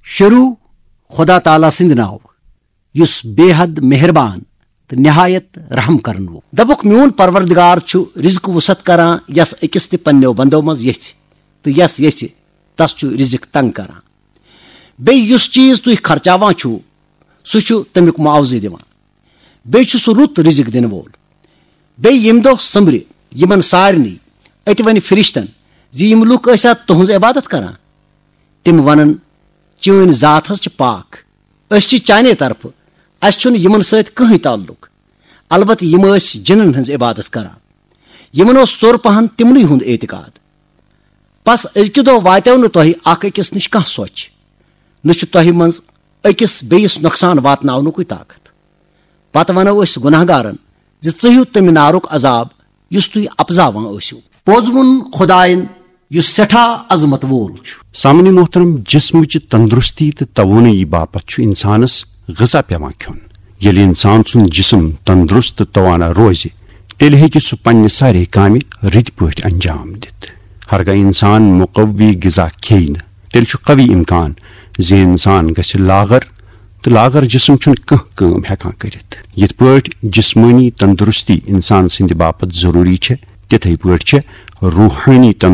शुरू खुदा ताला सिंद नाव युस बेहद मेहरबान तो निहायत रहम करन वो दबुक म्यून परवरदिगार छु रिज्क वसत करान यस अकिस ते पन्नो बंदो मज यछ तो यस यछ तस छु रिज्क तंग करान बे युस चीज तुह खर्चावान छु सु छु तमिक मुआवजे दिवान बे छु सु रुत रिज्क दिन वोल बे यम दो समरि यमन सारनी अति वन फरिश्तन जी यम लुक ऐसा तुहज इबादत करान तिम वनन चीन जात हज पाक अस चाने तरफ अस यमन सत कहीं ताल्लुक अलबत् यम जिनन हज इबादत करान यमन सोर पहन तिमन हुंद एतिकाद बस अजक दो वातो न तुह अकिस नश कह सोच न तुह मज अकिस बेस नुकसान वातनावनुक ताकत पत वनो गुनाहगारन ज़ियो तमि नारुक अजाब युस तुह अपजावान पोज वुन खुदायन युस सठा अजमत वोल। सामने मोहतरम जिस्मच तंदुरुस्ती तो तवानी बापत इंसानस ग़िज़ा पेवान खन ये इंसान सुन जिस्म तंदुरुस्त तवाना रोज तेल हेकि सह पन्ने सारे कामि रित पट अंजाम दित हरगा इंसान मुकव्वी ग़िज़ा खेय न तेल कवी इम्कान जे इंसान गछ लागर तो लागर जिस्म कह काम हेकान करित यिथ पट जिस्मानी तंदुरुस्ती इंसान सिंद बापत जरूरी है तिथे पट रूहानी